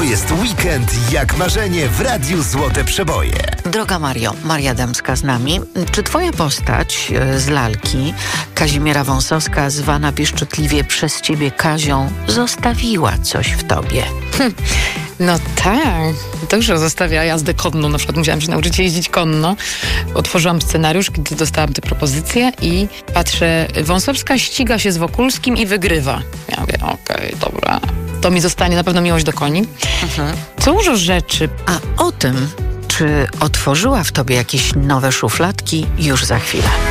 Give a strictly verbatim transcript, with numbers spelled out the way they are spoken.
jest weekend jak marzenie w Radiu Złote Przeboje. Droga Mario, Maria Dębska z nami. Czy twoja postać z lalki, Kazimiera Wąsowska, zwana pieszczotliwie przez ciebie Kazią, zostawiła coś w tobie? Hm. No tak, dużo zostawia jazdę konną. Na przykład musiałam się nauczyć jeździć konno. Otworzyłam scenariusz, gdy dostałam tę propozycję i patrzę, Wąsowska ściga się z Wokulskim i wygrywa. Ja mówię, okej, okay, dobra. To mi zostanie na pewno miłość do koni. Mhm. Dużo rzeczy. A o tym, czy otworzyła w tobie jakieś nowe szufladki, już za chwilę.